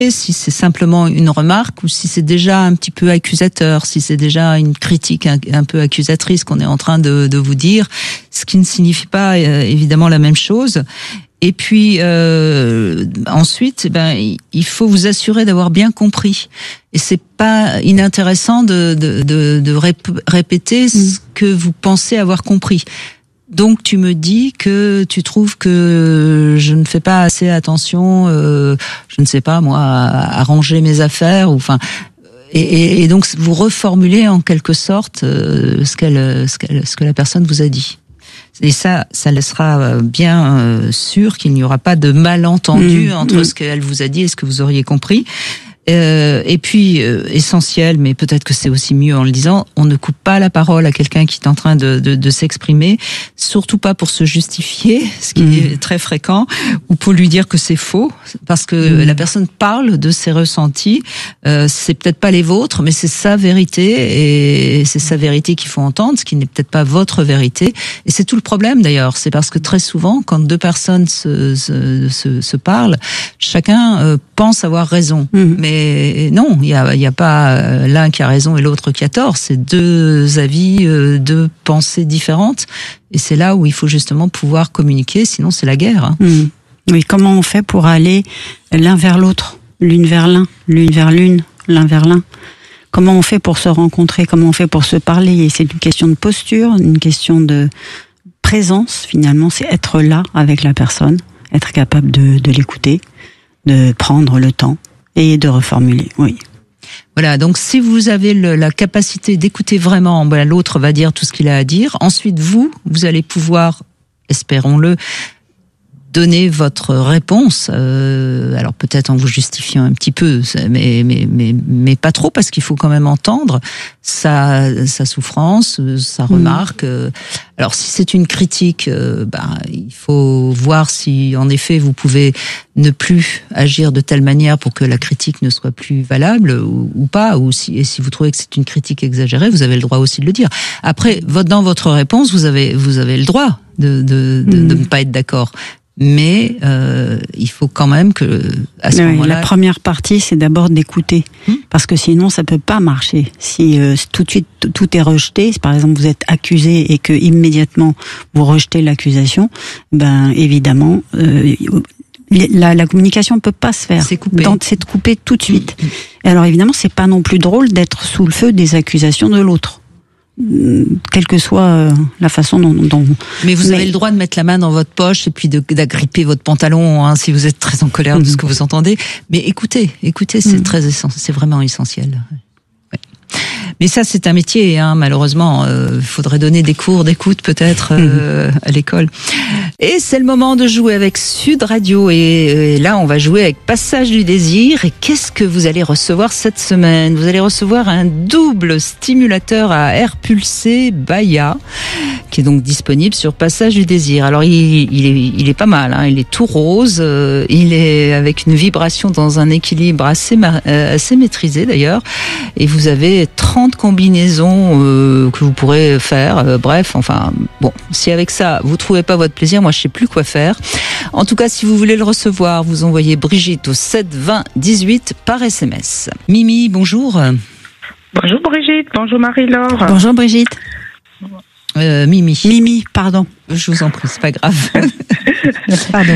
si c'est simplement une remarque ou si c'est déjà un petit peu accusateur, si c'est déjà une critique un peu accusatrice qu'on est en train de vous dire, ce qui ne signifie pas évidemment la même chose. Et puis ensuite, il faut vous assurer d'avoir bien compris. Et c'est pas inintéressant de répéter ce que vous pensez avoir compris. Donc tu me dis que tu trouves que je ne fais pas assez attention, je ne sais pas moi, à ranger mes affaires, ou enfin, et donc vous reformulez en quelque sorte ce que la personne vous a dit. Et ça laissera bien sûr qu'il n'y aura pas de malentendu entre ce qu'elle vous a dit et ce que vous auriez compris. Et puis, essentiel, mais peut-être que c'est aussi mieux en le disant, on ne coupe pas la parole à quelqu'un qui est en train de s'exprimer, surtout pas pour se justifier, ce qui est très fréquent, ou pour lui dire que c'est faux, parce que la personne parle de ses ressentis, c'est peut-être pas les vôtres, mais c'est sa vérité, et c'est sa vérité qu'il faut entendre, ce qui n'est peut-être pas votre vérité, et c'est tout le problème d'ailleurs, c'est parce que très souvent, quand deux personnes se parlent, chacun pense avoir raison, mais non, il y a pas l'un qui a raison et l'autre qui a tort. C'est deux avis, deux pensées différentes. Et c'est là où il faut justement pouvoir communiquer, sinon c'est la guerre. Hein. Oui, comment on fait pour aller l'un vers l'autre, l'une vers l'un, l'une vers l'une, l'un vers l'un? Comment on fait pour se rencontrer? Comment on fait pour se parler? Et c'est une question de posture, une question de présence, finalement. C'est être là avec la personne, être capable de l'écouter, de prendre le temps et de reformuler, oui. Voilà, donc si vous avez la capacité d'écouter vraiment, l'autre va dire tout ce qu'il a à dire. Ensuite, vous allez pouvoir, espérons-le, donner votre réponse. Alors peut-être en vous justifiant un petit peu, mais pas trop, parce qu'il faut quand même entendre sa souffrance, sa remarque. Alors si c'est une critique, il faut voir si en effet vous pouvez ne plus agir de telle manière pour que la critique ne soit plus valable ou pas, et si vous trouvez que c'est une critique exagérée, vous avez le droit aussi de le dire. Après, dans votre réponse, vous avez le droit de ne pas être d'accord. Mais il faut quand même que à ce moment-là, la première partie, c'est d'abord d'écouter, parce que sinon ça peut pas marcher. Si tout de suite tout est rejeté, si par exemple vous êtes accusé et que immédiatement vous rejetez l'accusation, évidemment la communication ne peut pas se faire. C'est coupé. C'est coupé tout de suite. Et alors évidemment, c'est pas non plus drôle d'être sous le feu des accusations de l'autre, quelle que soit la façon dont... Mais vous avez le droit de mettre la main dans votre poche et puis d'agripper votre pantalon, si vous êtes très en colère de ce que vous entendez. Mais écoutez, c'est très essentiel, c'est vraiment essentiel. Ouais. Mais ça, c'est un métier, malheureusement. Il faudrait donner des cours d'écoute peut-être à l'école. Et c'est le moment de jouer avec Sud Radio. Et là, on va jouer avec Passage du désir. Et qu'est-ce que vous allez recevoir cette semaine? Vous allez recevoir un double stimulateur à air pulsé Baya, qui est donc disponible sur Passage du désir. Alors, il est pas mal. Il est tout rose. Il est avec une vibration dans un équilibre assez maîtrisé d'ailleurs. Et vous avez 30 combinaisons que vous pourrez faire. Si avec ça, vous trouvez pas votre plaisir, moi je sais plus quoi faire. En tout cas, si vous voulez le recevoir, vous envoyez Brigitte au 7 20 18 par SMS. Mimi, bonjour. Bonjour Brigitte, bonjour Marie-Laure. Bonjour Brigitte. Mimi, pardon. Je vous en prie, c'est pas grave. Pardon.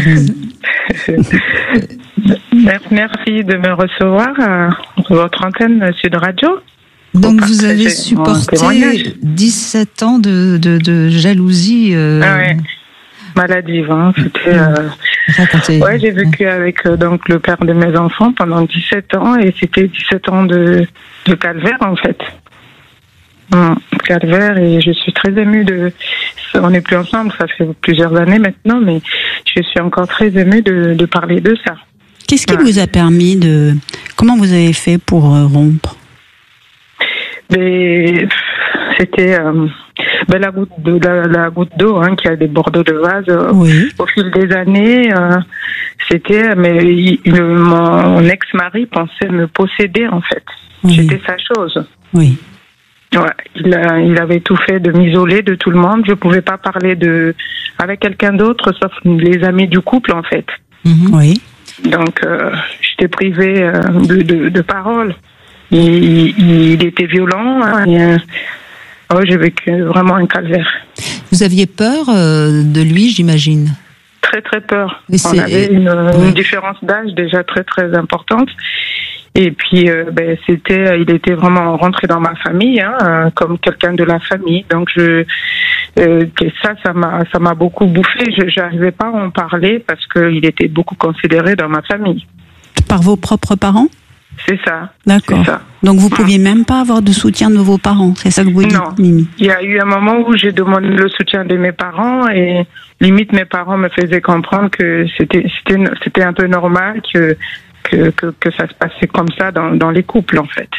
Merci de me recevoir sur votre antenne Sud Radio. Donc vous avez supporté 17 ans de jalousie. Maladive, c'était. Racontez. Ouais, j'ai vécu avec donc le père de mes enfants pendant 17 ans et c'était 17 ans de calvaire en fait. Calvaire, et je suis très émue on n'est plus ensemble, ça fait plusieurs années maintenant, mais je suis encore très émue de parler de ça. Qu'est-ce qui vous a permis comment vous avez fait pour rompre? Mais c'était la goutte d'eau qui a débordé le vase au fil des années. Mon ex-mari pensait me posséder en fait. J'étais sa chose. Oui. Ouais, il avait tout fait de m'isoler de tout le monde. Je pouvais pas parler avec quelqu'un d'autre sauf les amis du couple en fait. Oui. Donc, j'étais privée de parole. Il était violent. Et, j'ai vécu vraiment un calvaire. Vous aviez peur de lui, j'imagine? Très, très peur. On avait une différence d'âge déjà très, très importante. Et puis, il était vraiment rentré dans ma famille, comme quelqu'un de la famille. Donc, ça m'a beaucoup bouffé. Je n'arrivais pas à en parler parce qu'il était beaucoup considéré dans ma famille. Par vos propres parents? C'est ça. D'accord. C'est ça. Donc, vous pouviez même pas avoir de soutien de vos parents, c'est ça que vous dites? Non. Mimi? Il y a eu un moment où j'ai demandé le soutien de mes parents et limite mes parents me faisaient comprendre que c'était un peu normal que ça se passait comme ça dans les couples, en fait.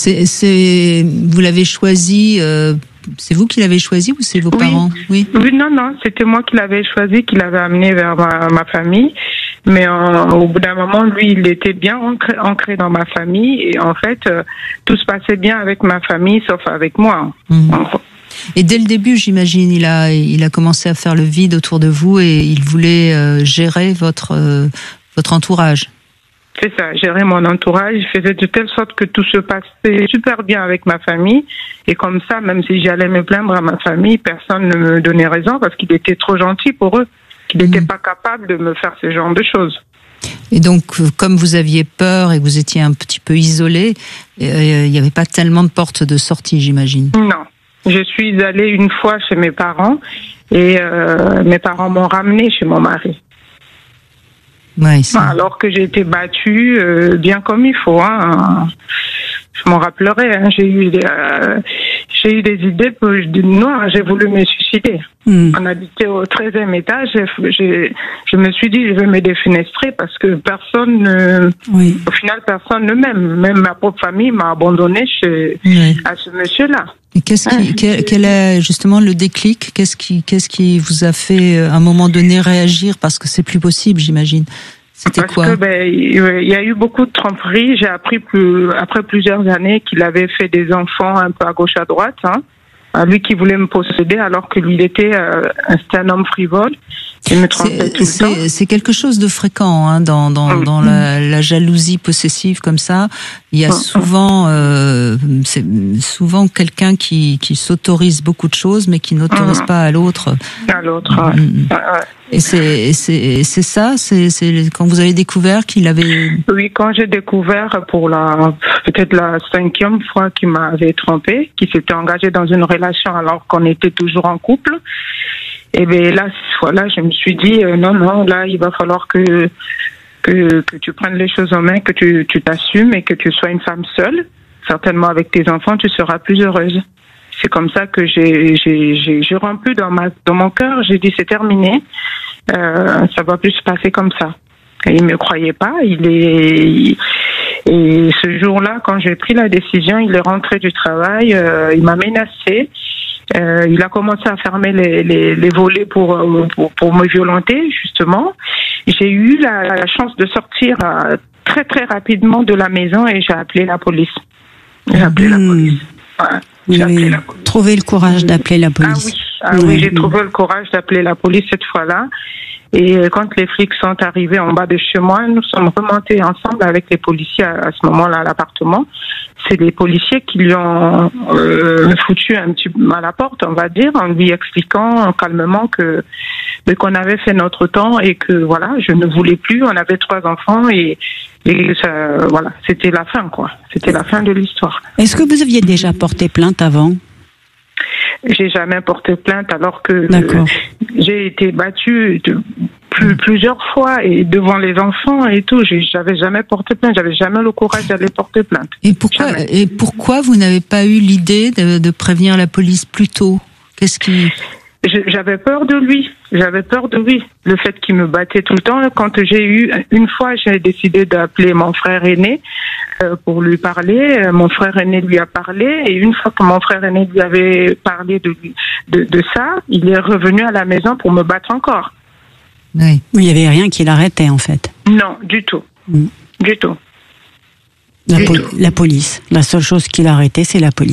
Vous l'avez choisi, c'est vous qui l'avez choisi ou c'est vos parents? Oui, non, c'était moi qui l'avais choisi, qui l'avais amené vers ma famille. Mais au bout d'un moment, lui, il était bien ancré dans ma famille. Et en fait, tout se passait bien avec ma famille, sauf avec moi. Et dès le début, j'imagine, il a commencé à faire le vide autour de vous et il voulait gérer votre entourage. C'est ça, gérer mon entourage. Il faisait de telle sorte que tout se passait super bien avec ma famille. Et comme ça, même si j'allais me plaindre à ma famille, personne ne me donnait raison parce qu'il était trop gentil pour eux. Qu'il n'était pas capable de me faire ce genre de choses. Et donc, comme vous aviez peur et que vous étiez un petit peu isolé, il n'y avait pas tellement de portes de sortie, j'imagine. Non. Je suis allée une fois chez mes parents et mes parents m'ont ramenée chez mon mari. Ouais, alors que j'ai été battue bien comme il faut. Je m'en rappellerai. J'ai eu des idées noires. J'ai voulu me suicider. On habitait au 13e étage. Je me suis dit, je vais me défenestrer parce que au final, personne ne m'aime. Même ma propre famille m'a abandonnée à ce monsieur-là. Et quel est justement le déclic? Qu'est-ce qui vous a fait à un moment donné réagir parce que c'est plus possible, j'imagine? C'était quoi? Parce que il y a eu beaucoup de tromperies. J'ai appris après plusieurs années qu'il avait fait des enfants un peu à gauche à droite. Lui qui voulait me posséder alors que lui c'était un homme frivole. Il me trompait tout le temps. C'est quelque chose de fréquent dans la jalousie possessive comme ça. Il y a souvent quelqu'un qui s'autorise beaucoup de choses mais qui n'autorise pas à l'autre. À l'autre. Et c'est ça, c'est quand vous avez découvert qu'il avait. Oui, quand j'ai découvert peut-être la 5e fois qu'il m'avait trompé, qu'il s'était engagé dans une relation alors qu'on était toujours en couple. Et bien là, je me suis dit non, là il va falloir que tu prennes les choses en main, que tu t'assumes et que tu sois une femme seule. Certainement avec tes enfants, tu seras plus heureuse. C'est comme ça que j'ai rompu dans mon cœur. J'ai dit c'est terminé. Ça va plus se passer comme ça. Et il me croyait pas. Et ce jour-là, quand j'ai pris la décision, il est rentré du travail. Il m'a menacé. Il a commencé à fermer les volets pour me violenter justement. J'ai eu la chance de sortir très très rapidement de la maison et j'ai appelé la police. Voilà. Vous avez trouvé le courage d'appeler la police. Oui, j'ai trouvé le courage d'appeler la police cette fois-là. Et quand les flics sont arrivés en bas de chez moi, nous sommes remontés ensemble avec les policiers à ce moment-là à l'appartement. C'est les policiers qui lui ont foutu un petit peu à la porte, on va dire, en lui expliquant calmement qu'on avait fait notre temps et que voilà, je ne voulais plus. On avait 3 enfants et ça, voilà, c'était la fin, quoi. C'était la fin de l'histoire. Est-ce que vous aviez déjà porté plainte avant? J'ai jamais porté plainte alors que j'ai été battue plusieurs fois et devant les enfants et tout. J'avais jamais porté plainte. J'avais jamais le courage d'aller porter plainte. Et pourquoi vous n'avez pas eu l'idée de prévenir la police plus tôt? J'avais peur de lui. Le fait qu'il me battait tout le temps. Quand une fois, j'ai décidé d'appeler mon frère aîné pour lui parler. Mon frère aîné lui a parlé. Et une fois que mon frère aîné lui avait parlé de ça, il est revenu à la maison pour me battre encore. Oui. Il n'y avait rien qui l'arrêtait, en fait. Non, du tout. Du tout. La police. La seule chose qui l'arrêtait, c'est la police.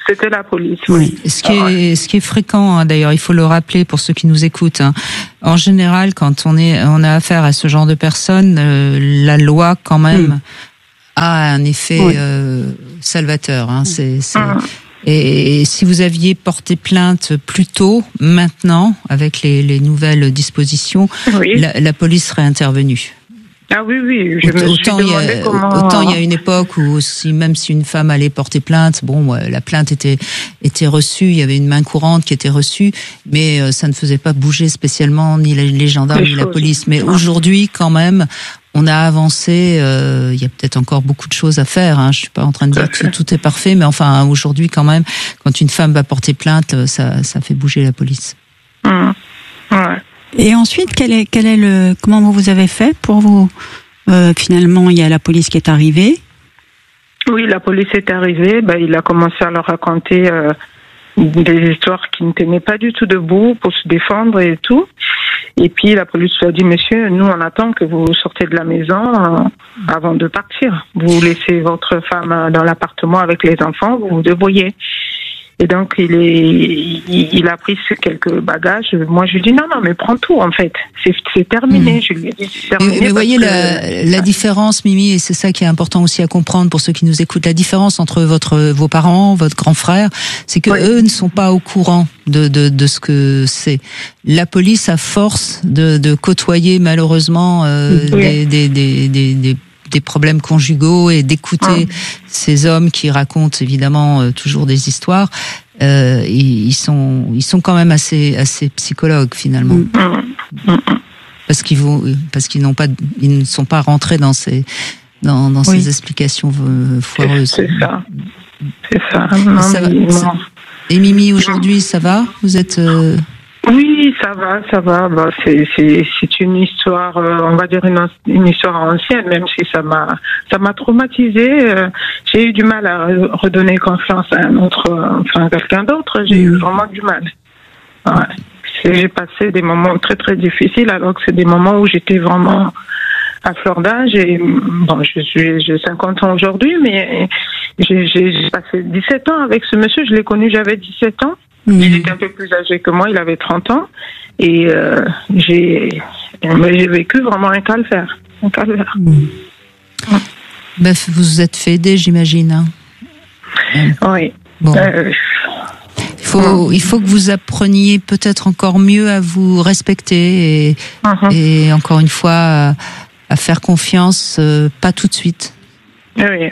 C'était la police. Oui. Ce qui est fréquent, hein, d'ailleurs, il faut le rappeler pour ceux qui nous écoutent. Hein. En général, quand on a affaire à ce genre de personnes, la loi quand même a un effet salvateur. Hein. Et si vous aviez porté plainte plus tôt, maintenant, avec les nouvelles dispositions, la police serait intervenue. Ah oui, je me suis demandé comment... Autant il y a une époque où même si une femme allait porter plainte, la plainte était reçue, il y avait une main courante qui était reçue, mais ça ne faisait pas bouger spécialement ni les gendarmes ni la police. Mais aujourd'hui, quand même, on a avancé, il y a peut-être encore beaucoup de choses à faire, hein. Je suis pas en train de dire que tout est parfait, mais enfin, aujourd'hui, quand même, quand une femme va porter plainte, ça fait bouger la police. Ouais. Et ensuite, comment vous avez fait pour vous finalement, il y a la police qui est arrivée. Oui, la police est arrivée. Il a commencé à leur raconter des histoires qui ne tenaient pas du tout debout pour se défendre et tout. Et puis la police lui a dit, monsieur, nous on attend que vous sortez de la maison avant de partir. Vous laissez votre femme dans l'appartement avec les enfants, vous vous débrouillez. Et donc il a pris quelques bagages. Moi je lui dis non mais prends tout en fait. C'est terminé. Je lui ai dit c'est terminé. Mais voyez la différence, Mimi, et c'est ça qui est important aussi à comprendre pour ceux qui nous écoutent. La différence entre vos parents, votre grand frère, c'est que eux ne sont pas au courant de ce que c'est. La police, à force de côtoyer malheureusement des problèmes conjugaux et d'écouter ces hommes qui racontent évidemment toujours des histoires, ils sont quand même assez psychologues finalement, parce qu'ils ne sont pas rentrés dans ces explications foireuses. C'est ça. Non. Et Mimi, aujourd'hui, ça va? Vous êtes Oui, ça va. C'est une histoire, on va dire une histoire ancienne, même si ça m'a traumatisée. J'ai eu du mal à redonner confiance à quelqu'un d'autre. J'ai eu vraiment du mal. Ouais. J'ai passé des moments très très difficiles, alors que c'est des moments où j'étais vraiment à fleur d'âge. Et j'ai 50 ans aujourd'hui, mais j'ai passé 17 ans avec ce monsieur. Je l'ai connu, j'avais 17 ans. Il était un peu plus âgé que moi, il avait 30 ans. Et j'ai vécu vraiment un calvaire. Vous vous êtes fait aider, j'imagine. Hein. Oui. Bon. Il faut que vous appreniez peut-être encore mieux à vous respecter et encore une fois à faire confiance, pas tout de suite. Oui.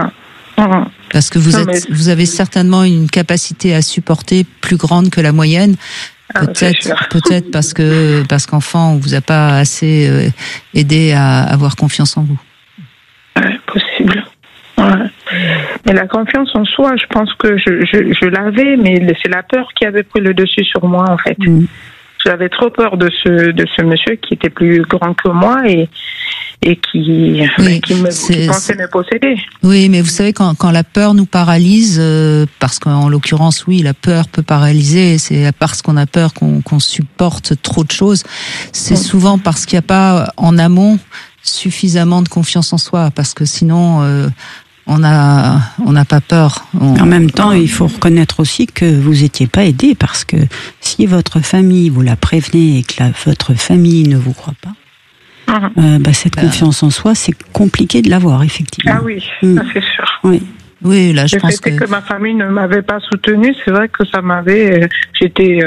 Parce que vous avez certainement une capacité à supporter plus grande que la moyenne. Peut-être parce qu'enfant, on vous a pas assez aidé à avoir confiance en vous. Possible. Ouais. Mais la confiance en soi, je pense que je l'avais, mais c'est la peur qui avait pris le dessus sur moi en fait. J'avais trop peur de ce monsieur qui était plus grand que moi et qui pensait me posséder. Oui, mais vous savez, quand la peur nous paralyse, parce qu'en l'occurrence, oui, la peur peut paralyser, c'est parce qu'on a peur qu'on supporte trop de choses, c'est souvent parce qu'il n'y a pas en amont suffisamment de confiance en soi, parce que sinon on n'a pas peur. En même temps, il faut reconnaître aussi que vous n'étiez pas aidé, parce que si votre famille vous la prévenez et que votre famille ne vous croit pas, cette confiance en soi, c'est compliqué de l'avoir, effectivement. Ah oui, ça c'est sûr. Oui, là, je pense que ma famille ne m'avait pas soutenue, c'est vrai que ça m'avait... J'étais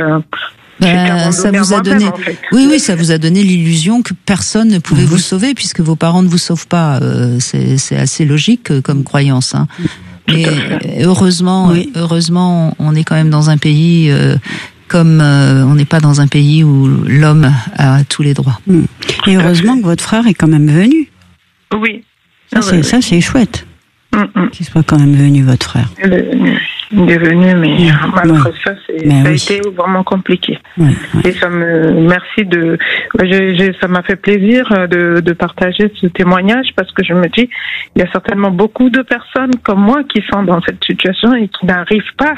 ça vous a donné, en fait. Oui, ça vous a donné l'illusion que personne ne pouvait vous sauver, puisque vos parents ne vous sauvent pas. C'est assez logique comme croyance, hein. Mais heureusement, on est quand même dans un pays comme on n'est pas dans un pays où l'homme a tous les droits. Et heureusement que votre frère est quand même venu. Oui. Ça, c'est chouette. Qu'il soit quand même venu, votre frère. Il est venu, mais malgré ça, ça a été vraiment compliqué. Et merci ça m'a fait plaisir de partager ce témoignage, parce que je me dis, il y a certainement beaucoup de personnes comme moi qui sont dans cette situation et qui n'arrivent pas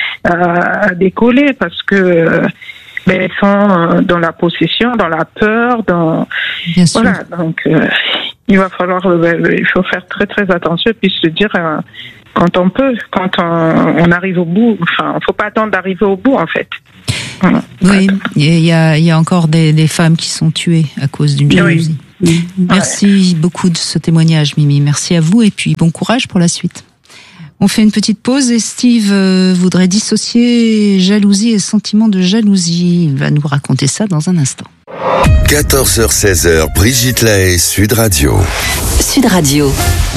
à décoller, parce que elles sont dans la possession, dans la peur, Bien sûr. Voilà, donc il faut faire très très attention et puis se dire quand on peut, quand on arrive au bout. Enfin, faut pas attendre d'arriver au bout, en fait. Oui, il y a encore des femmes qui sont tuées à cause d'une jalousie. Oui. Merci beaucoup de ce témoignage, Mimi. Merci à vous et puis bon courage pour la suite. On fait une petite pause et Steve voudrait dissocier jalousie et sentiment de jalousie. Il va nous raconter ça dans un instant. 14h-16h, Brigitte Lahaie, Sud Radio. Sud Radio.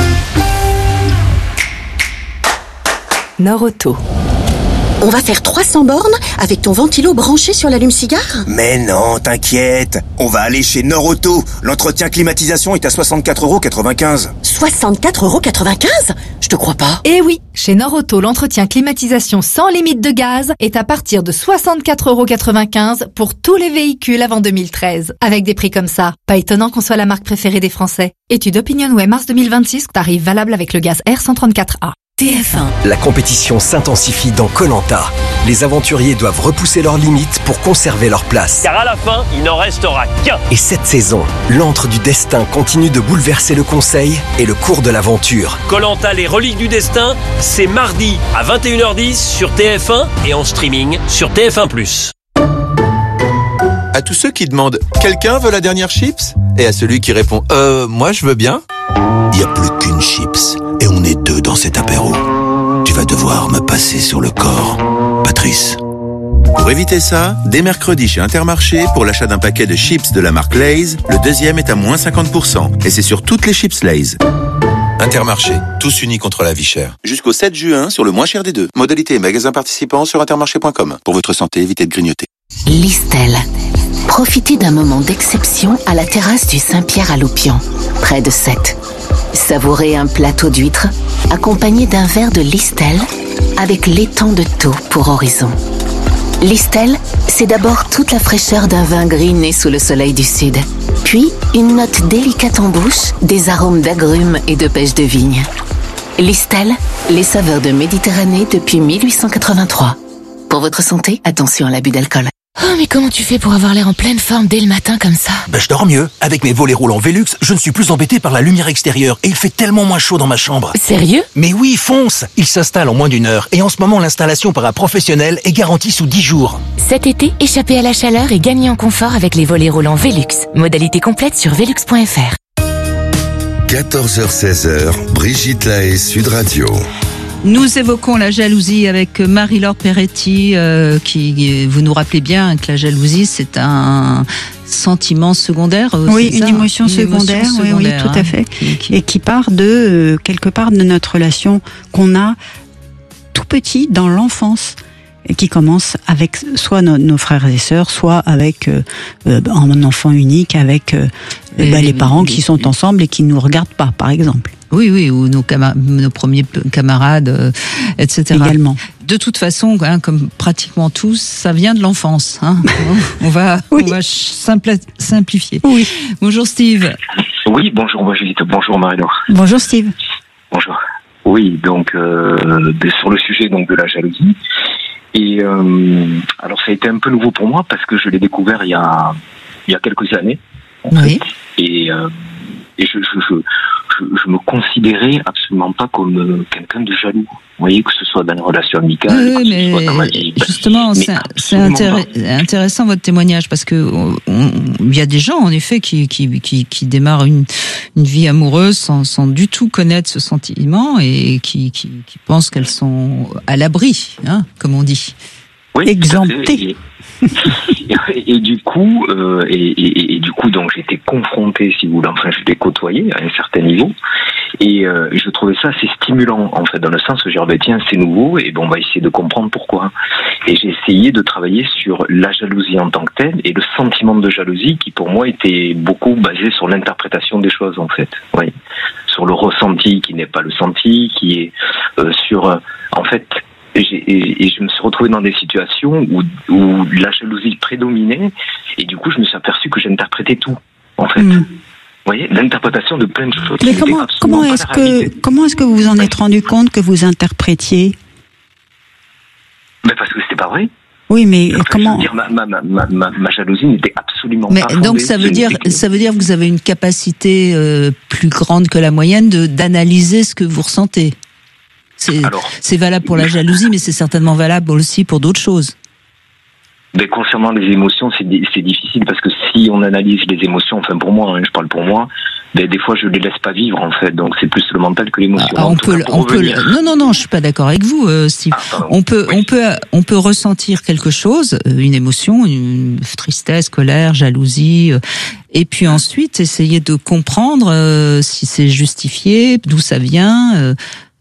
Nord-Auto. On va faire 300 bornes avec ton ventilo branché sur l'allume-cigare ? Mais non, t'inquiète. On va aller chez Nord-Auto. L'entretien climatisation est à 64,95 €. 64,95 €? Je te crois pas. Eh oui, chez Nord-Auto, l'entretien climatisation sans limite de gaz est à partir de 64,95 € pour tous les véhicules avant 2013. Avec des prix comme ça, pas étonnant qu'on soit la marque préférée des Français. Étude OpinionWay mars 2026, tarif valable avec le gaz R134A. TF1. La compétition s'intensifie dans Koh-Lanta. Les aventuriers doivent repousser leurs limites pour conserver leur place. Car à la fin, il n'en restera qu'un. Et cette saison, l'antre du destin continue de bouleverser le conseil et le cours de l'aventure. Koh-Lanta, les reliques du destin, c'est mardi à 21h10 sur TF1 et en streaming sur TF1+. À tous ceux qui demandent « Quelqu'un veut la dernière chips ?» et à celui qui répond « Moi je veux bien », il n'y a plus qu'une chips et on est deux dans cet apéro. Tu vas devoir me passer sur le corps, Patrice. Pour éviter ça, dès mercredi chez Intermarché, pour l'achat d'un paquet de chips de la marque Lay's, le deuxième est à moins 50%. Et c'est sur toutes les chips Lay's. Intermarché, tous unis contre la vie chère. Jusqu'au 7 juin, sur le moins cher des deux. Modalité et magasins participants sur intermarché.com. Pour votre santé, évitez de grignoter. Listel. Profitez d'un moment d'exception à la terrasse du Saint-Pierre à Loupian, près de Sète. Savourez un plateau d'huîtres accompagné d'un verre de Listel avec l'étang de Thau pour horizon. Listel, c'est d'abord toute la fraîcheur d'un vin gris né sous le soleil du sud. Puis, une note délicate en bouche, des arômes d'agrumes et de pêche de vigne. Listel, les saveurs de Méditerranée depuis 1883. Pour votre santé, attention à l'abus d'alcool. Oh, mais comment tu fais pour avoir l'air en pleine forme dès le matin comme ça ? Je dors mieux. Avec mes volets roulants Velux, je ne suis plus embêté par la lumière extérieure et il fait tellement moins chaud dans ma chambre. Sérieux ? Mais oui, fonce ! Il s'installe en moins d'1 heure et en ce moment, l'installation par un professionnel est garantie sous 10 jours. Cet été, échappez à la chaleur et gagnez en confort avec les volets roulants Velux. Modalité complète sur velux.fr. 14h-16h, Brigitte Lahaie, Sud Radio. Nous évoquons la jalousie avec Marie-Laure Peretti, qui vous nous rappelez bien que la jalousie c'est un sentiment secondaire. Oui, une émotion secondaire, oui, tout à fait, et qui part de quelque part de notre relation qu'on a tout petit dans l'enfance. Qui commence avec soit nos frères et sœurs, soit avec un enfant unique, avec les parents qui sont ensemble et qui nous regardent pas, par exemple. Oui, ou nos premiers camarades, etc. Également. De toute façon, comme pratiquement tous, ça vient de l'enfance. On va simplifier. Oui. Bonjour Steve. Oui, bonjour Brigitte. Bonjour Marie-Laure. Bonjour Steve. Bonjour. Oui, donc sur le sujet donc de la jalousie. Et alors ça a été un peu nouveau pour moi parce que je l'ai découvert il y a quelques années. Oui. Et je me considérais absolument pas comme quelqu'un de jaloux. Vous voyez, que ce soit dans une relation amicale, oui, mais soit dans ma vie. Justement, c'est intéressant votre témoignage parce que il y a des gens en effet qui démarrent une vie amoureuse sans du tout connaître ce sentiment et qui pensent qu'elles sont à l'abri, comme on dit. Oui, exemptées. Et du coup, donc j'étais confronté, si vous voulez, enfin je l'ai côtoyé à un certain niveau, et je trouvais ça assez stimulant en fait, dans le sens où j'ai dit tiens c'est nouveau et bon on va essayer de comprendre pourquoi. Et j'ai essayé de travailler sur la jalousie en tant que telle et le sentiment de jalousie qui pour moi était beaucoup basé sur l'interprétation des choses en fait, oui, sur le ressenti qui n'est pas le senti, qui est sur en fait. Et je me suis retrouvé dans des situations où la jalousie prédominait et du coup je me suis aperçu que j'interprétais tout en fait. Vous voyez, l'interprétation de plein de choses. Mais comment est-ce que vous vous en êtes rendu compte que vous interprétiez? Mais parce que c'était pas vrai. Oui, mais enfin, comment? Je veux dire, ma jalousie n'était absolument pas fondée. Donc ça veut dire que vous avez une capacité plus grande que la moyenne d'analyser ce que vous ressentez. c'est valable pour la jalousie, mais c'est certainement valable aussi pour d'autres choses. Mais concernant les émotions, c'est difficile parce que si on analyse les émotions, enfin pour moi, je parle pour moi, des fois je les laisse pas vivre en fait, donc c'est plus le mental que l'émotion. Non, je suis pas d'accord avec vous, Steve. On peut ressentir quelque chose, une émotion, une tristesse, colère, jalousie, et puis ensuite essayer de comprendre si c'est justifié, d'où ça vient.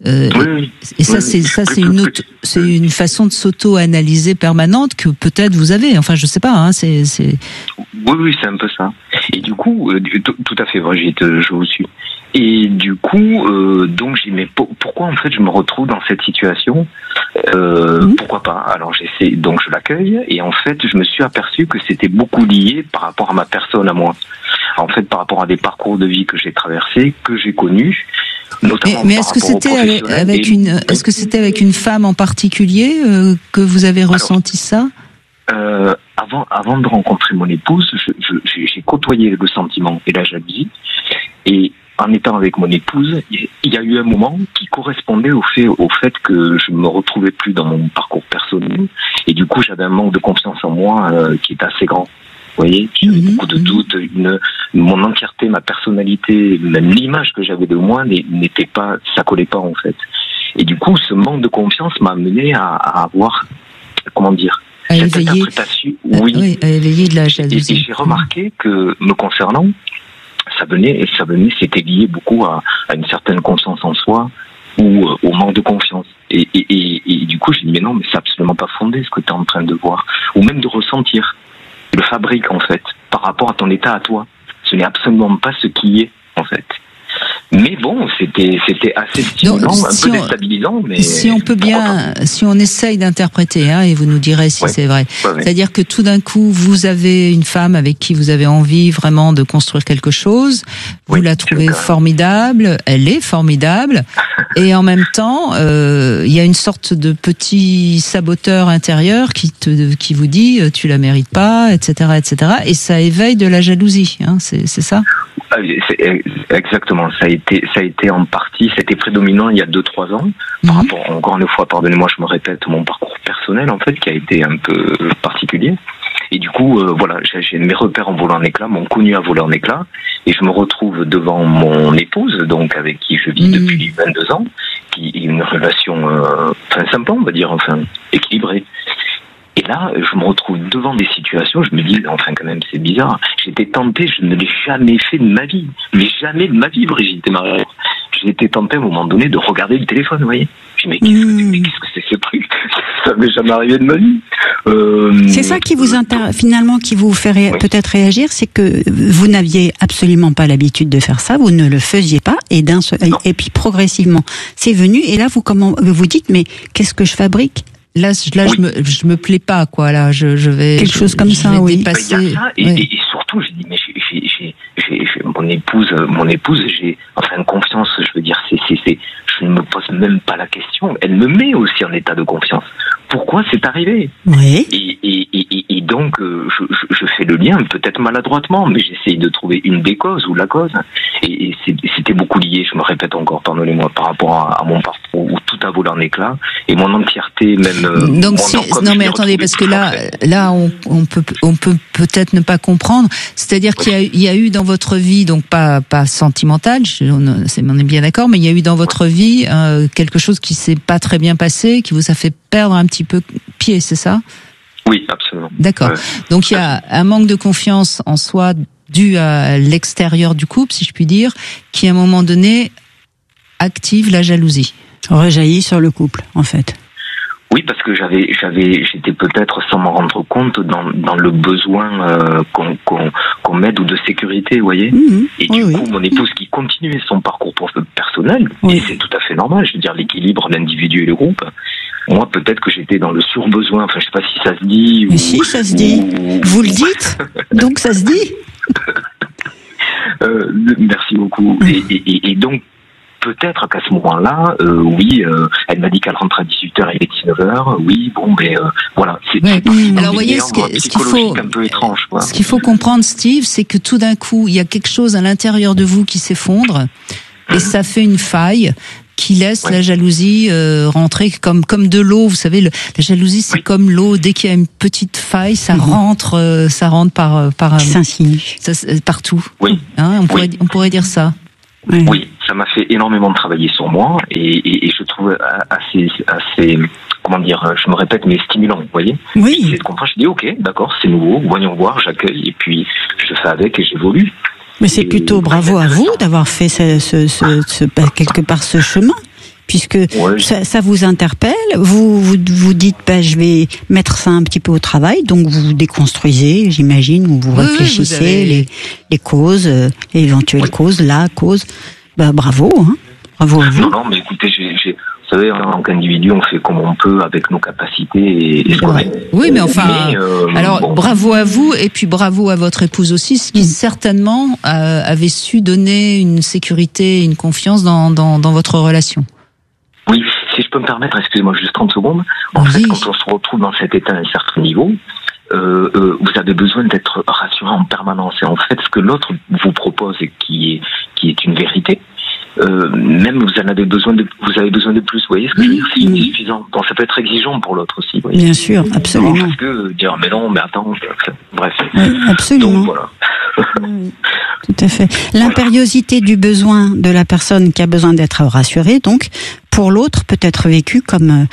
Et ça, c'est une façon de s'auto-analyser permanente que peut-être vous avez. Enfin, je sais pas. Oui, c'est un peu ça. Et du coup, tout à fait, Brigitte, je vous suis. Et du coup, donc j'ai dit mais pourquoi en fait je me retrouve dans cette situation Pourquoi pas? Alors donc je l'accueille et en fait je me suis aperçu que c'était beaucoup lié par rapport à ma personne à moi. En fait, par rapport à des parcours de vie que j'ai traversés, que j'ai connus. Mais est-ce que c'était avec une femme en particulier que vous avez ressenti ça? Avant de rencontrer mon épouse, j'ai côtoyé le sentiment et la jalousie. Et en étant avec mon épouse, il y a eu un moment qui correspondait au fait que je me retrouvais plus dans mon parcours personnel. Et du coup, j'avais un manque de confiance en moi qui est assez grand. Vous voyez, j'avais beaucoup de doutes, mon entièreté, ma personnalité, même l'image que j'avais de moi ça collait pas en fait. Et du coup, ce manque de confiance m'a amené à avoir, cette interprétation, à éveiller de la jalousie. Et j'ai remarqué que, me concernant, c'était lié beaucoup à une certaine confiance en soi ou au manque de confiance. Et du coup, j'ai dit mais non, mais c'est absolument pas fondé ce que tu es en train de voir ou même de ressentir. Le fabrique en fait par rapport à ton état à toi, ce n'est absolument pas ce qui est en fait. Mais bon, c'était assez stimulant, un peu déstabilisant. Mais si on essaye d'interpréter, et vous nous direz si c'est vrai. C'est-à-dire que tout d'un coup, vous avez une femme avec qui vous avez envie vraiment de construire quelque chose. Vous la trouvez formidable, elle est formidable, et en même temps, il y a une sorte de petit saboteur intérieur qui vous dit tu la mérites pas, etc., etc. Et ça éveille de la jalousie. C'est ça? Exactement, ça a été en partie, c'était prédominant il y a 2-3 ans, par rapport, encore une fois, pardonnez-moi, je me répète, mon parcours personnel, en fait, qui a été un peu particulier. Et du coup, j'ai mes repères en volant en éclat, m'ont connu à voler en éclat, et je me retrouve devant mon épouse, donc avec qui je vis depuis 22 ans, qui est une relation, sympa, on va dire, équilibrée. Et là, je me retrouve devant des situations, je me dis, quand même, c'est bizarre. J'étais tenté, je ne l'ai jamais fait de ma vie. Mais jamais de ma vie, Brigitte et Marie. J'étais tenté à un moment donné de regarder le téléphone, vous voyez. Je me dis, mais qu'est-ce que c'est ce truc? Ça m'est jamais arrivé de ma vie. C'est ça qui vous finalement, qui vous fait peut-être réagir, c'est que vous n'aviez absolument pas l'habitude de faire ça, vous ne le faisiez pas, et puis progressivement, c'est venu, et là, vous dites, mais qu'est-ce que je fabrique? Là, je me plais pas, quoi. Là, je vais quelque chose comme ça, oui. Dépasser. Il y a ça, et surtout, j'ai dit, mais j'ai mon épouse, j'ai une confiance. Je veux dire, je ne me pose même pas la question. Elle me met aussi en état de confiance. Pourquoi c'est arrivé? Oui. Et donc, je fais le lien, peut-être maladroitement, mais j'essaye de trouver une des causes ou la cause. Et c'était beaucoup lié, je me répète encore, pardonnez-moi, par rapport à mon parcours où tout a volé en éclats et mon entièreté, même. Donc, non, mais attendez, parce que là, on peut peut-être ne pas comprendre. C'est-à-dire qu'il y a eu dans votre vie, donc pas sentimental, on est bien d'accord, mais il y a eu dans votre vie quelque chose qui s'est pas très bien passé, qui vous a fait perdre un petit peu pied, c'est ça? Oui, absolument. D'accord. Donc il y a un manque de confiance en soi dû à l'extérieur du couple, si je puis dire, qui à un moment donné active la jalousie. Rejaillit sur le couple, en fait. Oui, parce que j'étais peut-être sans m'en rendre compte dans le besoin qu'on m'aide ou de sécurité, vous voyez. Et du coup, mon épouse qui continuait son parcours personnel, et c'est tout à fait normal, je veux dire l'équilibre, l'individu et le groupe. Moi, peut-être que j'étais dans le surbesoin, je sais pas si ça se dit. Mais si, ça se dit. Vous le dites, donc ça se dit. Merci beaucoup. Et donc, peut-être qu'à ce moment-là, elle m'a dit qu'elle rentre à 18h et 19h. Oui, bon, mais voilà. Alors, vous voyez, ce qu'il faut, un peu étrange, quoi. Ce qu'il faut comprendre, Steve, c'est que tout d'un coup, il y a quelque chose à l'intérieur de vous qui s'effondre, et ça fait une faille qui laisse la jalousie rentrer comme de l'eau. Vous savez, la jalousie, c'est comme l'eau. Dès qu'il y a une petite faille, ça rentre par s'insinue partout. Oui. Hein, on pourrait dire ça. Oui, ça m'a fait énormément travailler sur moi et je trouve assez, comment dire, je me répète, mais stimulant, vous voyez. Oui. C'est de comprendre, je dis ok, d'accord, c'est nouveau, voyons voir, j'accueille et puis je fais avec et j'évolue. Mais c'est plutôt bravo à vous d'avoir fait quelque part ce chemin. Puisque ça vous interpelle, vous dites je vais mettre ça un petit peu au travail, donc vous déconstruisez, j'imagine, ou vous réfléchissez les causes, les éventuelles causes, la cause. Bravo, hein. Bravo à vous. Non, mais écoutez, vous savez, en tant qu'individu, on fait comme on peut avec nos capacités et ce qu'on est. Oui, mais enfin, bravo à vous et puis bravo à votre épouse aussi, ce qui certainement avait su donner une sécurité, une confiance dans votre relation. Oui, si je peux me permettre, excusez-moi juste 30 secondes. En fait, quand on se retrouve dans cet état à un certain niveau, vous avez besoin d'être rassuré en permanence. Et en fait, ce que l'autre vous propose et qui est une vérité, même vous avez besoin de plus. Vous voyez ce que je veux dire? C'est insuffisant. Bon, ça peut être exigeant pour l'autre aussi. Vous voyez. Bien sûr, absolument. Parce que dire mais non, mais attends, bref. Oui, absolument. Donc voilà. Tout à fait. L'impériosité du besoin de la personne qui a besoin d'être rassurée, donc, pour l'autre, peut être vécue comme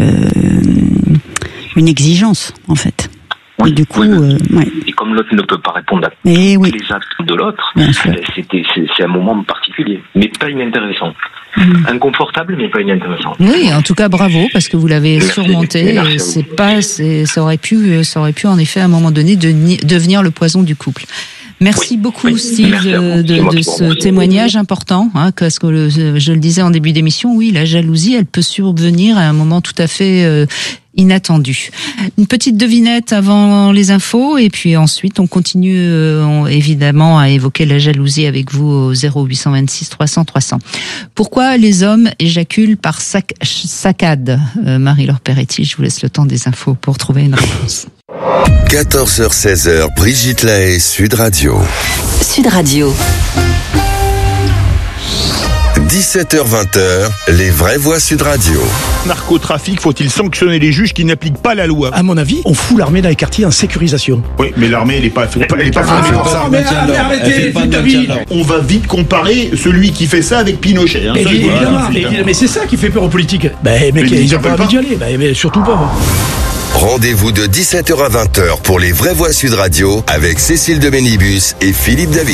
une exigence, en fait. Oui, et du coup, et comme l'autre ne peut pas répondre à tous les actes de l'autre, c'est un moment particulier, mais pas inintéressant. Inconfortable, mais pas inintéressant. Oui, en tout cas, bravo, parce que vous l'avez surmonté. Ça aurait pu en effet à un moment donné devenir le poison du couple. Merci beaucoup, Steve, de ce témoignage important, hein, parce que je le disais en début d'émission, oui, la jalousie, elle peut survenir à un moment tout à fait inattendu. Une petite devinette avant les infos, et puis ensuite on continue évidemment à évoquer la jalousie avec vous au 0826 300 300. Pourquoi les hommes éjaculent par saccade? Marie-Laure Peretti, je vous laisse le temps des infos pour trouver une réponse. 14h-16h, Brigitte Lahaie, Sud Radio. Sud Radio. 17h-20h, les vraies voix Sud Radio. Narcotrafic, faut-il sanctionner les juges qui n'appliquent pas la loi? À mon avis, on fout l'armée dans les quartiers en sécurisation. Oui, mais l'armée, elle est pas formée pour ça. Arrêtez, on va vite comparer celui qui fait ça avec Pinochet. Hein, évidemment, mais c'est ça qui fait peur aux politiques. Mais ils n'ont pas envie d'y aller, mais surtout pas. Rendez-vous de 17h à 20h pour les vraies voix Sud Radio avec Cécile de Bénibus et Philippe David.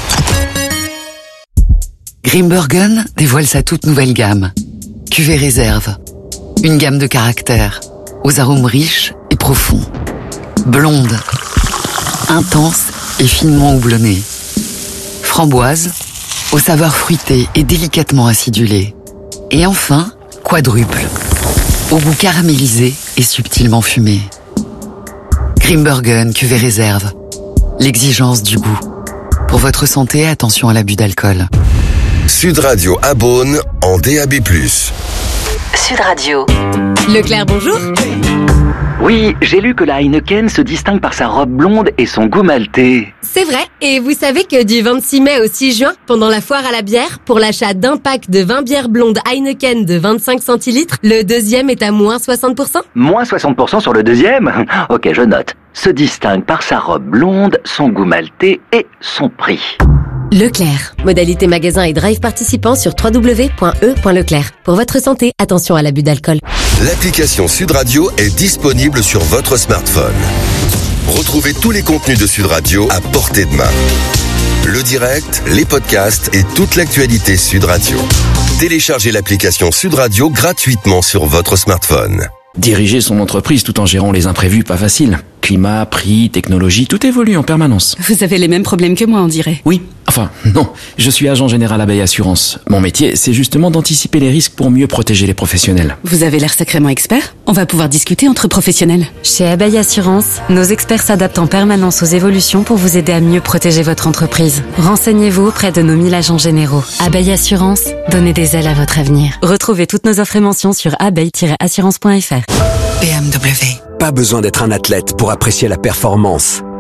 Grimbergen dévoile sa toute nouvelle gamme. Cuvée réserve. Une gamme de caractères, aux arômes riches et profonds. Blonde, intense et finement houblonnée. Framboise, aux saveurs fruitées et délicatement acidulées. Et enfin, quadruple, au goût caramélisé et subtilement fumé. Grimbergen cuvée réserve. L'exigence du goût. Pour votre santé, attention à l'abus d'alcool. Sud Radio à Beaune en DAB+. Sud Radio. Leclerc, bonjour. Oui, j'ai lu que la Heineken se distingue par sa robe blonde et son goût maltais. C'est vrai, et vous savez que du 26 mai au 6 juin, pendant la foire à la bière, pour l'achat d'un pack de 20 bières blondes Heineken de 25 centilitres, le deuxième est à moins 60%. Moins 60% sur le deuxième? Ok, je note. Se distingue par sa robe blonde, son goût maltais et son prix. Leclerc. Modalité magasin et drive participant sur www.e.leclerc. Pour votre santé, attention à l'abus d'alcool. L'application Sud Radio est disponible sur votre smartphone. Retrouvez tous les contenus de Sud Radio à portée de main. Le direct, les podcasts et toute l'actualité Sud Radio. Téléchargez l'application Sud Radio gratuitement sur votre smartphone. Diriger son entreprise tout en gérant les imprévus, pas facile. Climat, prix, technologie, tout évolue en permanence. Vous avez les mêmes problèmes que moi, on dirait. Oui, enfin, non. Je suis agent général Abeille Assurance. Mon métier, c'est justement d'anticiper les risques pour mieux protéger les professionnels. Vous avez l'air sacrément expert. On va pouvoir discuter entre professionnels. Chez Abeille Assurance, nos experts s'adaptent en permanence aux évolutions pour vous aider à mieux protéger votre entreprise. Renseignez-vous auprès de nos 1000 agents généraux. Abeille Assurance, donnez des ailes à votre avenir. Retrouvez toutes nos offres et mentions sur abeille-assurance.fr. BMW. Pas besoin d'être un athlète pour apprécier la performance.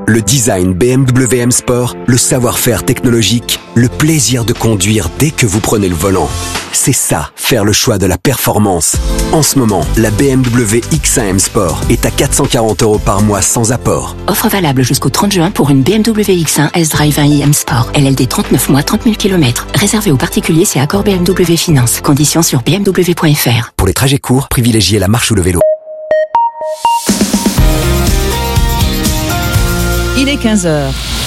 Le design BMW M Sport, le savoir-faire technologique, le plaisir de conduire dès que vous prenez le volant. C'est ça, faire le choix de la performance. En ce moment, la BMW X1 M Sport est à 440 € par mois sans apport. Offre valable jusqu'au 30 juin pour une BMW X1 S-Drive 1i M Sport. LLD 39 mois, 30 000 km. Réservé aux particuliers, c'est accord BMW Finance. Conditions sur bmw.fr. Pour les trajets courts, privilégiez la marche ou le vélo. Il est 15h.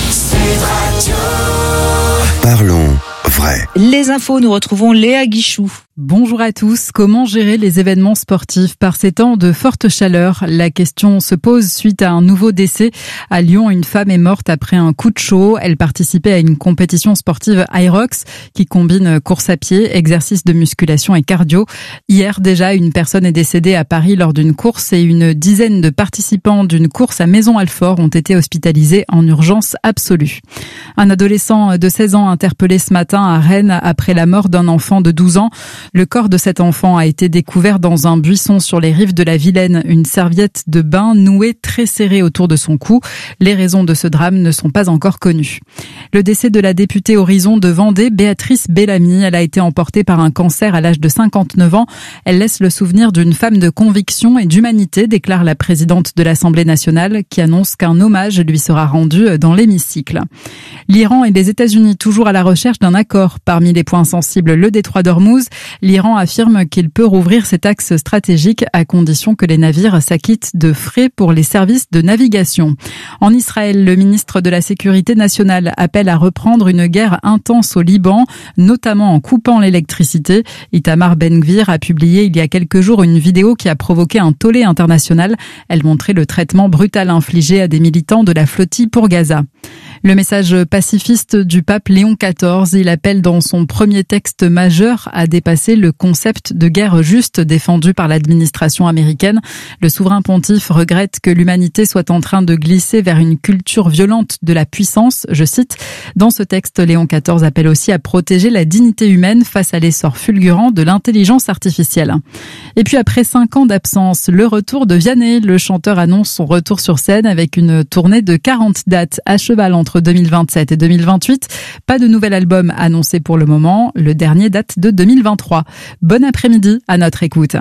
Parlons vrai. Les infos, nous retrouvons Léa Guichou. Bonjour à tous. Comment gérer les événements sportifs par ces temps de forte chaleur? La question se pose suite à un nouveau décès. À Lyon, une femme est morte après un coup de chaud. Elle participait à une compétition sportive Irox qui combine course à pied, exercice de musculation et cardio. Hier déjà, une personne est décédée à Paris lors d'une course et une dizaine de participants d'une course à Maison-Alfort ont été hospitalisés en urgence absolue. Un adolescent de 16 ans interpellé ce matin à Rennes après la mort d'un enfant de 12 ans. Le corps de cet enfant a été découvert dans un buisson sur les rives de la Vilaine. Une serviette de bain nouée très serrée autour de son cou. Les raisons de ce drame ne sont pas encore connues. Le décès de la députée Horizon de Vendée, Béatrice Bellamy. Elle a été emportée par un cancer à l'âge de 59 ans. Elle laisse le souvenir d'une femme de conviction et d'humanité, déclare la présidente de l'Assemblée nationale, qui annonce qu'un hommage lui sera rendu dans l'hémicycle. L'Iran et les États-Unis toujours à la recherche d'un accord. Parmi les points sensibles, le détroit d'Ormuz. L'Iran affirme qu'il peut rouvrir cet axe stratégique à condition que les navires s'acquittent de frais pour les services de navigation. En Israël, le ministre de la Sécurité nationale appelle à reprendre une guerre intense au Liban, notamment en coupant l'électricité. Itamar Ben-Gvir a publié il y a quelques jours une vidéo qui a provoqué un tollé international. Elle montrait le traitement brutal infligé à des militants de la flottille pour Gaza. Le message pacifiste du pape Léon XIV, il appelle dans son premier texte majeur à dépasser le concept de guerre juste défendu par l'administration américaine. Le souverain pontife regrette que l'humanité soit en train de glisser vers une culture violente de la puissance, je cite. Dans ce texte, Léon XIV appelle aussi à protéger la dignité humaine face à l'essor fulgurant de l'intelligence artificielle. Et puis après 5 ans d'absence, le retour de Vianney. Le chanteur annonce son retour sur scène avec une tournée de 40 dates à cheval entre 2027 et 2028. Pas de nouvel album annoncé pour le moment. Le dernier date de 2023. Bon après-midi à notre écoute.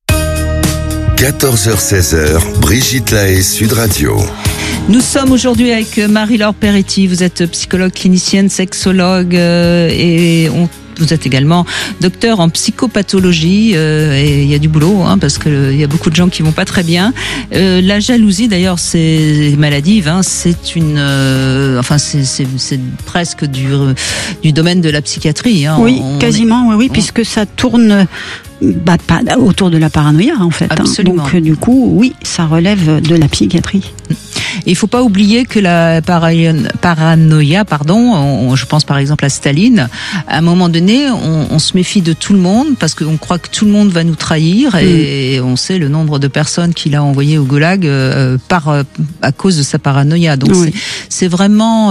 14h-16h, Brigitte Lahaie, Sud Radio. Nous sommes aujourd'hui avec Marie-Laure Peretti. Vous êtes psychologue clinicienne, sexologue et vous êtes également docteur en psychopathologie et il y a du boulot parce que il y a beaucoup de gens qui vont pas très bien. La jalousie d'ailleurs c'est maladive, c'est une c'est presque du domaine de la psychiatrie. Oui, quasiment, oui, puisque ça tourne pas autour de la paranoïa en fait. Absolument. Donc du coup, oui, ça relève de la psychiatrie. Et il faut pas oublier que la paranoïa, je pense par exemple à Staline, à un moment donné, on se méfie de tout le monde parce qu'on croit que tout le monde va nous trahir et on sait le nombre de personnes qu'il a envoyées au goulag à cause de sa paranoïa. Donc c'est vraiment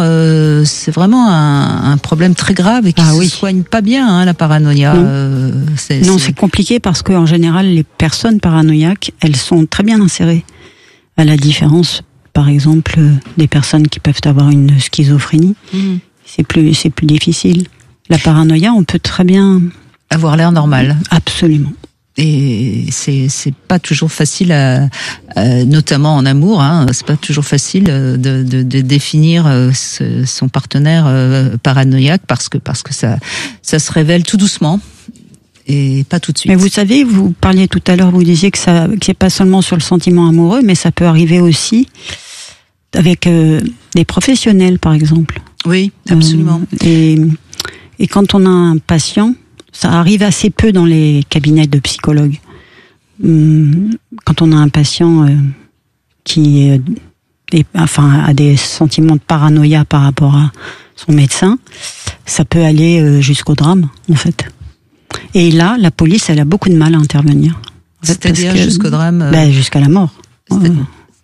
un problème très grave et qui se soigne pas bien la paranoïa. Non, c'est compliqué parce qu'en général les personnes paranoïaques, elles sont très bien insérées, à la différence par exemple des personnes qui peuvent avoir une schizophrénie. C'est plus difficile. La paranoïa, on peut très bien avoir l'air normal. Absolument. Et c'est pas toujours facile notamment en amour, c'est pas toujours facile de définir son partenaire paranoïaque parce que ça se révèle tout doucement. Et pas tout de suite. Mais vous savez, vous parliez tout à l'heure, vous disiez que c'est pas seulement sur le sentiment amoureux, mais ça peut arriver aussi avec des professionnels, par exemple. Oui, absolument. Et quand on a un patient, ça arrive assez peu dans les cabinets de psychologues. Quand on a un patient qui a des sentiments de paranoïa par rapport à son médecin, ça peut aller jusqu'au drame, en fait. Et là, la police, elle a beaucoup de mal à intervenir. C'est-à-dire jusqu'au drame jusqu'à la mort.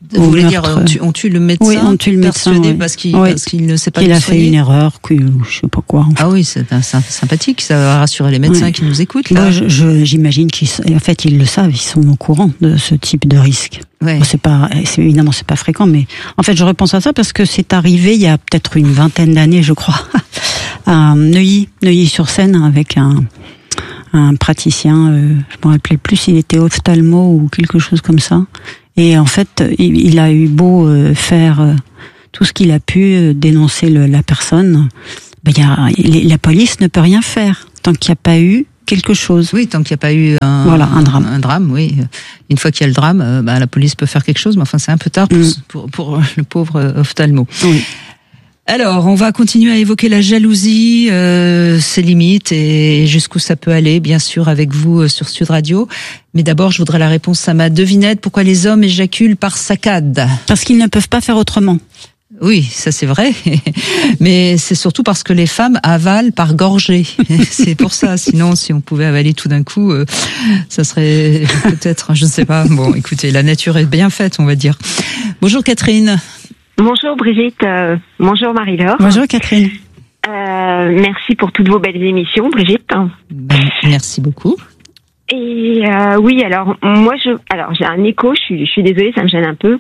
Vous voulez dire, on tue le médecin? Oui, on tue le médecin, parce qu'il ne sait pas qu'il nous a soigner. fait une erreur, je sais pas quoi. Ah oui, c'est sympathique, ça va rassurer les médecins qui nous écoutent. Là. Moi, j'imagine qu'en fait, ils le savent, ils sont au courant de ce type de risque. Ouais. Évidemment, c'est pas fréquent, mais en fait, je repense à ça parce que c'est arrivé il y a peut-être une vingtaine d'années, je crois, à Neuilly-sur-Seine, avec un praticien, je me rappelais plus s'il était ophtalmo ou quelque chose comme ça. Et en fait, il a eu beau faire tout ce qu'il a pu, dénoncer la personne, la police ne peut rien faire tant qu'il n'y a pas eu quelque chose. Oui, tant qu'il n'y a pas eu un drame. Un drame, oui. Une fois qu'il y a le drame, la police peut faire quelque chose, mais enfin c'est un peu tard pour le pauvre ophtalmo. Oui. Alors, on va continuer à évoquer la jalousie, ses limites et jusqu'où ça peut aller, bien sûr, avec vous sur Sud Radio. Mais d'abord, je voudrais la réponse à ma devinette. Pourquoi les hommes éjaculent par saccades? Parce qu'ils ne peuvent pas faire autrement. Oui, ça c'est vrai, mais c'est surtout parce que les femmes avalent par gorgée. C'est pour ça, sinon si on pouvait avaler tout d'un coup, ça serait peut-être, je ne sais pas. Bon, écoutez, la nature est bien faite, on va dire. Bonjour Catherine. Bonjour Brigitte, bonjour Marie-Laure. Bonjour Catherine. Merci pour toutes vos belles émissions, Brigitte. Merci beaucoup. Et oui, alors moi j'ai un écho, je suis désolée, ça me gêne un peu.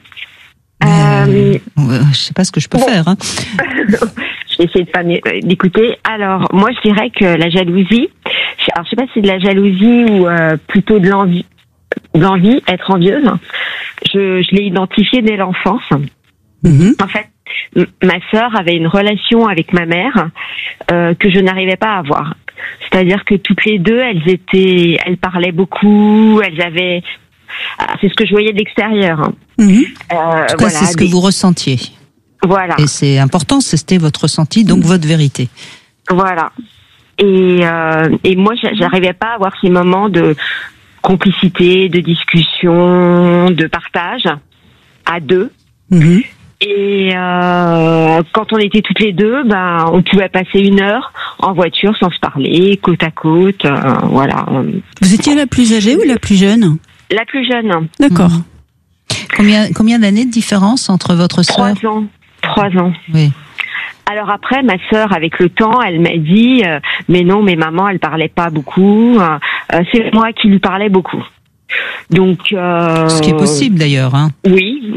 Je sais pas ce que je peux faire. Hein. Je vais essayer de pas d'écouter. Alors moi je dirais que la jalousie, alors je sais pas si c'est de la jalousie ou plutôt de l'envie, être envieuse. Je l'ai identifié dès l'enfance. En fait, ma sœur avait une relation avec ma mère que je n'arrivais pas à avoir. C'est-à-dire que toutes les deux, elles parlaient beaucoup, elles avaient. C'est ce que je voyais de l'extérieur. En tout cas, c'est ce que vous ressentiez. Voilà. Et c'est important, c'était votre ressenti, donc votre vérité. Voilà. Et moi, j'arrivais pas à avoir ces moments de complicité, de discussion, de partage à deux. Et quand on était toutes les deux, on pouvait passer 1 heure en voiture sans se parler, côte à côte, voilà. Vous étiez la plus âgée ou la plus jeune? La plus jeune. D'accord. Combien d'années de différence entre votre sœur? 3 ans. Oui. Alors après, ma sœur, avec le temps, elle m'a dit mais non, mais maman, elle parlait pas beaucoup. C'est moi qui lui parlais beaucoup. Donc. Ce qui est possible d'ailleurs. Hein. Oui.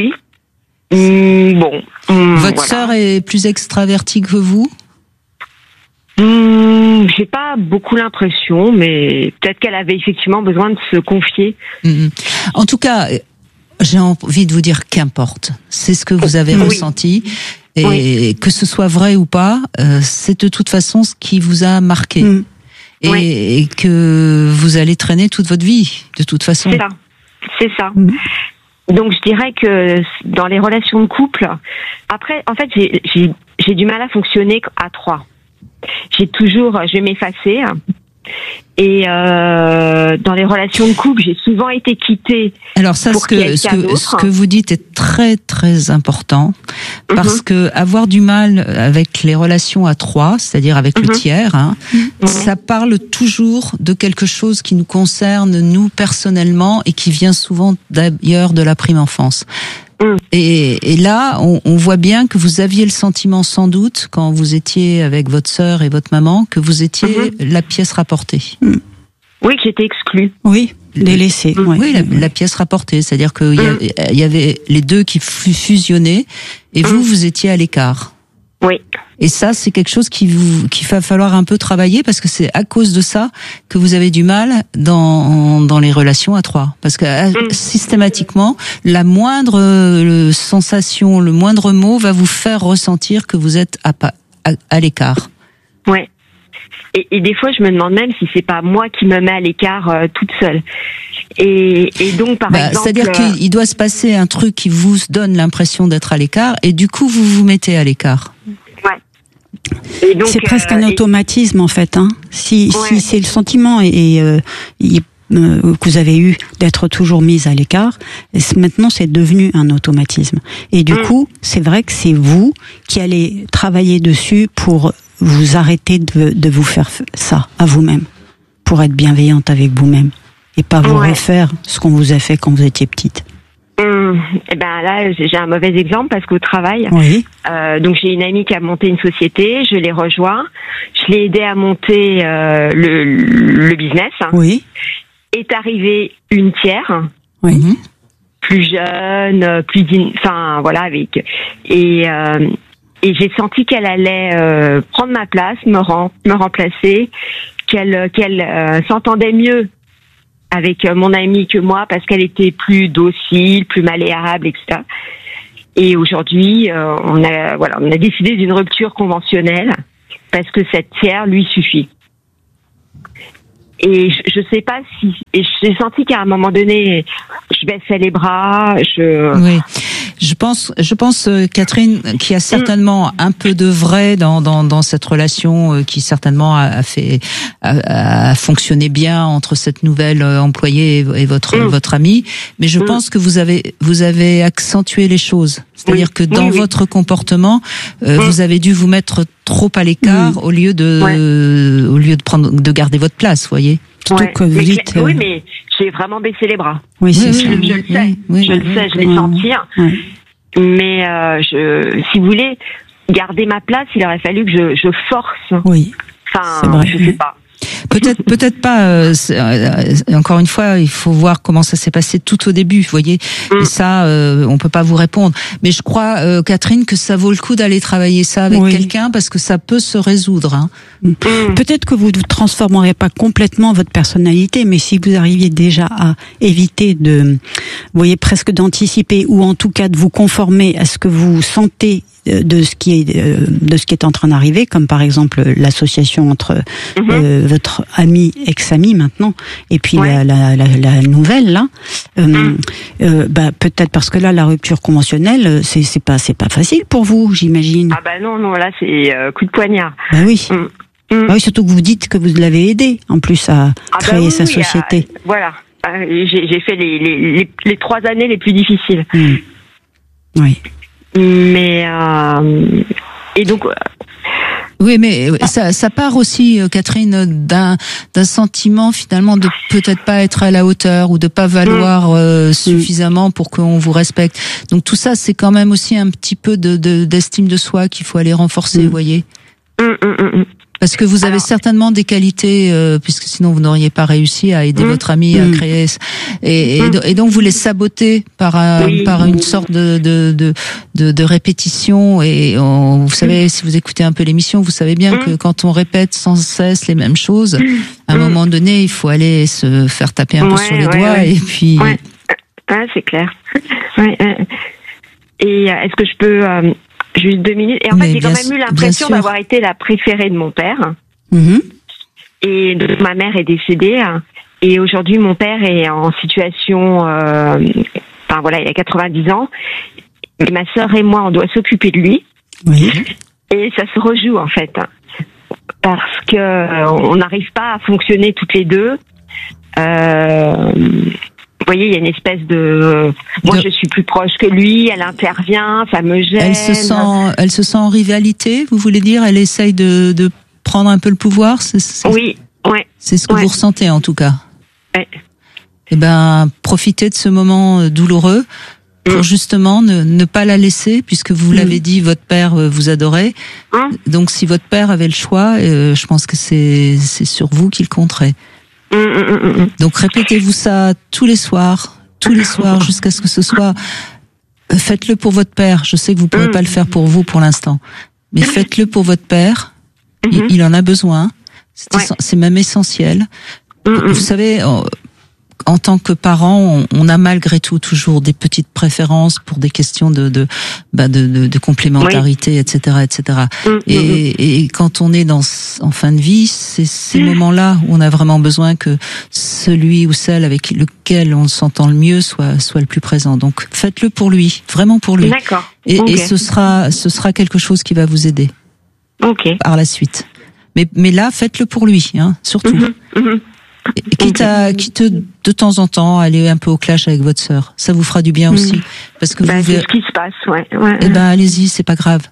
Votre sœur est plus extravertie que vous? J'ai pas beaucoup l'impression, mais peut-être qu'elle avait effectivement besoin de se confier. En tout cas, j'ai envie de vous dire qu'importe. C'est ce que vous avez ressenti. Et que ce soit vrai ou pas, c'est de toute façon ce qui vous a marqué. Et que vous allez traîner toute votre vie, de toute façon. C'est ça. Donc je dirais que dans les relations de couple, après, en fait, j'ai du mal à fonctionner à 3. Je vais m'effacer. Et dans les relations de couple, j'ai souvent été quittée. Alors ça, ce que vous dites est très très important, parce que avoir du mal avec les relations à 3, c'est-à-dire avec le tiers, ça parle toujours de quelque chose qui nous concerne nous personnellement et qui vient souvent d'ailleurs de la prime enfance. Et là, on voit bien que vous aviez le sentiment, sans doute, quand vous étiez avec votre sœur et votre maman, que vous étiez la pièce rapportée. Oui, que j'étais exclue. Oui, délaissée. Oui, la pièce rapportée, c'est-à-dire qu'il y avait les deux qui fusionnaient, et vous étiez à l'écart. Oui. Et ça, c'est quelque chose qu'il va falloir un peu travailler, parce que c'est à cause de ça que vous avez du mal dans les relations à 3. Parce que systématiquement, la moindre sensation, le moindre mot va vous faire ressentir que vous êtes à l'écart. Ouais. Et des fois, je me demande même si c'est pas moi qui me mets à l'écart toute seule. Et donc, par exemple... C'est-à-dire qu'il doit se passer un truc qui vous donne l'impression d'être à l'écart, et du coup, vous vous mettez à l'écart. Ouais. Et donc, c'est presque un automatisme, en fait. Si c'est le sentiment que vous avez eu d'être toujours mise à l'écart, maintenant c'est devenu un automatisme. Et du coup, c'est vrai que c'est vous qui allez travailler dessus pour vous arrêter de vous faire ça à vous-même, pour être bienveillante avec vous-même et pas vous refaire ce qu'on vous a fait quand vous étiez petite. Eh ben là, j'ai un mauvais exemple parce qu'au travail, donc j'ai une amie qui a monté une société, je l'ai rejoint, je l'ai aidé à monter le business. Oui. Est arrivée une tiers, plus jeune, enfin voilà, avec et j'ai senti qu'elle allait prendre ma place, me remplacer, qu'elle s'entendait mieux avec mon amie que moi parce qu'elle était plus docile, plus malléable, etc. Et aujourd'hui, on a décidé d'une rupture conventionnelle parce que cette tiers lui suffit. Et je sais pas si, et j'ai senti qu'à un moment donné, je baissais les bras, Oui. Je pense, Catherine, qu'il y a certainement un peu de vrai dans cette relation qui certainement a fonctionné bien entre cette nouvelle employée et votre amie. Mais je pense que vous avez accentué les choses. C'est-à-dire que dans votre comportement, vous avez dû vous mettre trop à l'écart au lieu de garder votre place, voyez. Oui, mais j'ai vraiment baissé les bras. Oui, c'est ça. Je le sais, je l'ai senti. Mais si vous voulez garder ma place, il aurait fallu que je force. Oui. Enfin, je sais pas. Peut-être pas. Encore une fois, il faut voir comment ça s'est passé tout au début, vous voyez. Et ça, on peut pas vous répondre. Mais je crois, Catherine, que ça vaut le coup d'aller travailler ça avec quelqu'un parce que ça peut se résoudre. Hein. Peut-être que vous ne transformerez pas complètement votre personnalité, mais si vous arriviez déjà à éviter vous voyez, presque d'anticiper ou en tout cas de vous conformer à ce que vous sentez de ce qui est en train d'arriver, comme par exemple l'association entre votre ami, ex-ami maintenant, et puis la nouvelle là, peut-être parce que là la rupture conventionnelle, c'est pas facile pour vous, j'imagine. Ah bah non, là c'est coup de poignard. Bah oui. Ah oui, surtout que vous dites que vous l'avez aidé en plus à créer sa société. Voilà, j'ai fait les 3 années les plus difficiles. Oui. Mais et donc oui, mais ça part aussi, Catherine, d'un sentiment finalement de peut-être pas être à la hauteur ou de pas valoir suffisamment pour qu'on vous respecte. Donc tout ça, c'est quand même aussi un petit peu d'estime de soi qu'il faut aller renforcer, vous voyez. Parce que vous avez certainement des qualités, puisque sinon vous n'auriez pas réussi à aider votre ami à créer. Et donc vous les sabotez par une sorte de répétition. Et vous savez, si vous écoutez un peu l'émission, vous savez bien que quand on répète sans cesse les mêmes choses, à un moment donné, il faut aller se faire taper un peu sur les doigts et puis. C'est clair. Et est-ce que je peux juste 2 minutes. Et en fait, j'ai quand même eu l'impression d'avoir été la préférée de mon père. Et donc, ma mère est décédée. Et aujourd'hui, mon père est en situation... Enfin, voilà, il a 90 ans. Et ma sœur et moi, on doit s'occuper de lui. Et ça se rejoue, en fait. Parce que on n'arrive pas à fonctionner toutes les deux. Vous voyez, il y a une espèce moi, je suis plus proche que lui, elle intervient, ça me gêne. Elle se sent en rivalité, vous voulez dire? Elle essaye de prendre un peu le pouvoir? Oui, ouais. C'est ce que vous ressentez, en tout cas. Ouais. Eh ben, profitez de ce moment douloureux pour justement ne pas la laisser, puisque vous l'avez dit, votre père vous adorait. Donc, si votre père avait le choix, je pense que c'est sur vous qu'il compterait. Donc répétez-vous ça tous les soirs, jusqu'à ce que ce soit. Faites-le pour votre père. Je sais que vous pourrez pas le faire pour vous pour l'instant, mais faites-le pour votre père. Il en a besoin. C'est même essentiel. Vous savez, en tant que parent, on a malgré tout toujours des petites préférences pour des questions de complémentarité, etc., etc. Et quand on est en fin de vie, c'est ces moments-là où on a vraiment besoin que celui ou celle avec lequel on s'entend le mieux soit le plus présent. Donc faites-le pour lui, vraiment pour lui. D'accord. Et ce sera quelque chose qui va vous aider. Par la suite. Mais là, faites-le pour lui, hein, surtout. Quitte de temps en temps aller un peu au clash avec votre sœur, ça vous fera du bien aussi, parce que c'est ce qui se passe, Eh ben allez-y, c'est pas grave.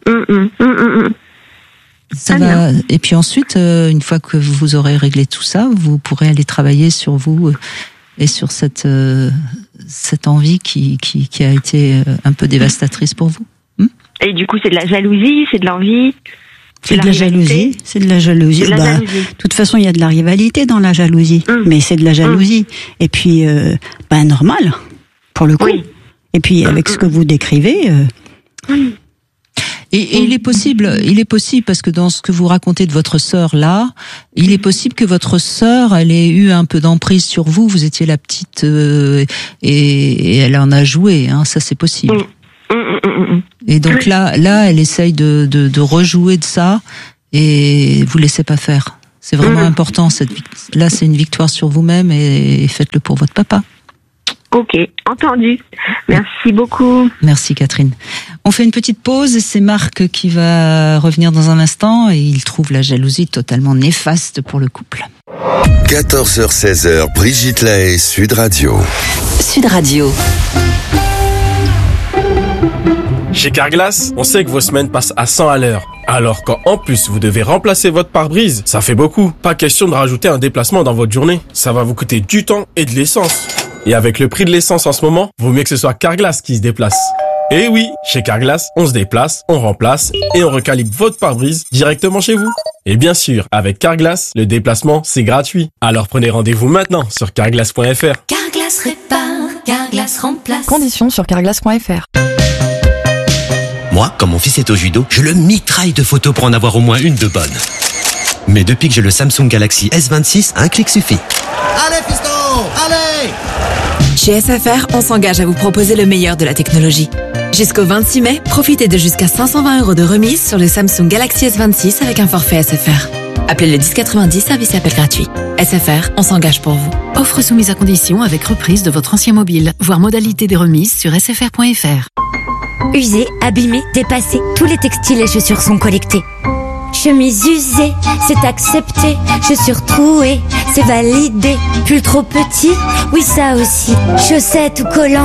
Ça va. Et puis ensuite, une fois que vous aurez réglé tout ça, vous pourrez aller travailler sur vous et sur cette cette envie qui a été un peu dévastatrice pour vous. Et du coup, c'est de la jalousie, c'est de l'envie. C'est de la jalousie, c'est de la jalousie. De toute façon, il y a de la rivalité dans la jalousie, mais c'est de la jalousie. Et puis, normal, pour le coup. Oui. Et puis, avec ce que vous décrivez. Et il est possible, parce que dans ce que vous racontez de votre sœur là, il est possible que votre sœur, elle ait eu un peu d'emprise sur vous. Vous étiez la petite et elle en a joué. Hein, ça, c'est possible. Et donc là, elle essaye de rejouer de ça et vous laissez pas faire. C'est vraiment important. Là, c'est une victoire sur vous-même et faites-le pour votre papa. Ok, entendu. Merci beaucoup. Merci Catherine. On fait une petite pause et c'est Marc qui va revenir dans un instant et il trouve la jalousie totalement néfaste pour le couple. 14h-16h, Brigitte Lahaie, Sud Radio. Sud Radio. Chez Carglass, on sait que vos semaines passent à 100 à l'heure. Alors quand en plus vous devez remplacer votre pare-brise, ça fait beaucoup. Pas question de rajouter un déplacement dans votre journée. Ça va vous coûter du temps et de l'essence. Et avec le prix de l'essence en ce moment, vaut mieux que ce soit Carglass qui se déplace. Et oui, chez Carglass, on se déplace, on remplace et on recalibre votre pare-brise directement chez vous. Et bien sûr, avec Carglass, le déplacement, c'est gratuit. Alors prenez rendez-vous maintenant sur carglass.fr. Carglass répare, Carglass remplace. Conditions sur carglass.fr. Moi, quand mon fils est au judo, je le mitraille de photos pour en avoir au moins une de bonne. Mais depuis que j'ai le Samsung Galaxy S26, un clic suffit. Allez, fiston, allez! Chez SFR, on s'engage à vous proposer le meilleur de la technologie. Jusqu'au 26 mai, profitez de jusqu'à 520 € de remise sur le Samsung Galaxy S26 avec un forfait SFR. Appelez le 1090, service et appel gratuit. SFR, on s'engage pour vous. Offre soumise à condition avec reprise de votre ancien mobile. Voir modalité des remises sur sfr.fr. Usés, abîmés, dépassés, tous les textiles et chaussures sont collectés. Chemise usée, c'est accepté. Chaussures trouées, c'est validé. Pull trop petit, oui ça aussi. Chaussettes ou collants.